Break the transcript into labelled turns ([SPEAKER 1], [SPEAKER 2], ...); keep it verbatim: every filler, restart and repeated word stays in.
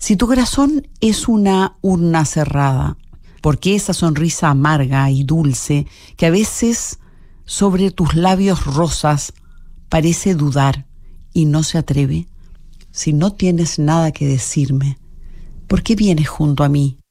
[SPEAKER 1] Si tu corazón es una urna cerrada, ¿por qué esa sonrisa amarga y dulce que a veces sobre tus labios rosas parece dudar y no se atreve? Si no tienes nada que decirme, ¿por qué vienes junto a mí